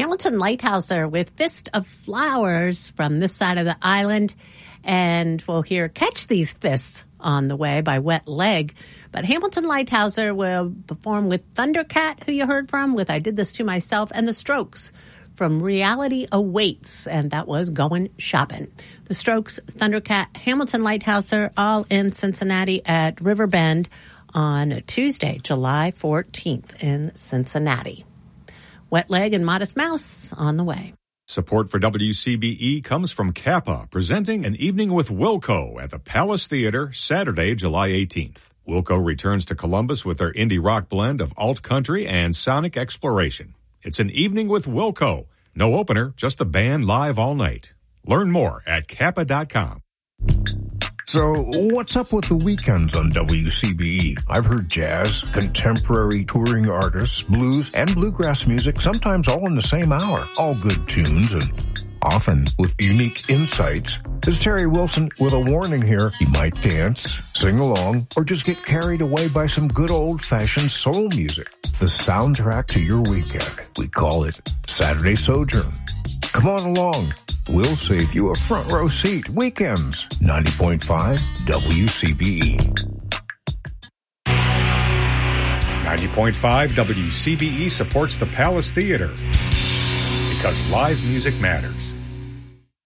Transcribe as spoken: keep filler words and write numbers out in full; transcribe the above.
Hamilton Lighthouser with Fist of Flowers from this side of the island. And we'll hear Catch These Fists on the way by Wet Leg. But Hamilton Lighthouser will perform with Thundercat, who you heard from, with I Did This to Myself, and The Strokes from Reality Awaits, and that was Going Shopping. The Strokes, Thundercat, Hamilton Lighthouser, all in Cincinnati at Riverbend on Tuesday, July fourteenth in Cincinnati. Wet Leg and Modest Mouse on the way. Support for W C B E comes from Kappa, presenting An Evening with Wilco at the Palace Theater, Saturday, July eighteenth. Wilco returns to Columbus with their indie rock blend of alt country and sonic exploration. It's An Evening with Wilco. No opener, just the band live all night. Learn more at kappa dot com. So, what's up with the weekends on W C B E? I've heard jazz, contemporary touring artists, blues, and bluegrass music, sometimes all in the same hour. All good tunes and often with unique insights. This is Terry Wilson with a warning here. You might dance, sing along, or just get carried away by some good old-fashioned soul music. The soundtrack to your weekend. We call it Saturday Sojourn. Come on along. We'll save you a front row seat. Weekends, ninety point five W C B E. ninety point five W C B E supports the Palace Theater because live music matters.